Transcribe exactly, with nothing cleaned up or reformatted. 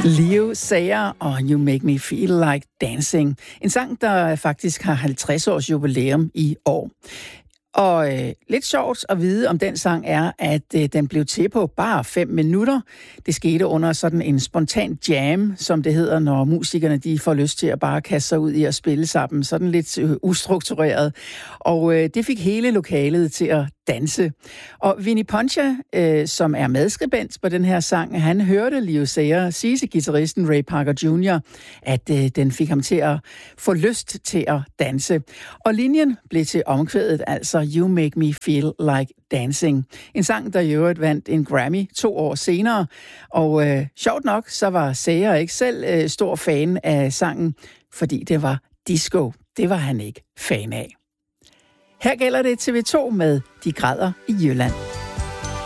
Leo Sayer og You Make Me Feel Like Dancing. En sang, der faktisk har halvtreds års jubilæum i år. Og øh, lidt sjovt at vide om den sang er, at øh, den blev til på bare fem minutter. Det skete under sådan en spontan jam, som det hedder, når musikerne de får lyst til at bare kaste sig ud i at spille sammen. Sådan lidt øh, ustruktureret. Og øh, det fik hele lokalet til at danse. Og Vinnie Poncha, øh, som er medskribent på den her sang, han hørte Leo Sayer sige til guitaristen Ray Parker junior, at øh, den fik ham til at få lyst til at danse. Og linjen blev til omkvædet, altså You Make Me Feel Like Dancing. En sang, der i øvrigt vandt en Grammy to år senere. Og øh, sjovt nok, så var Sayer ikke selv øh, stor fan af sangen, fordi det var disco. Det var han ikke fan af. Her gælder det T V to med De græder i Jylland.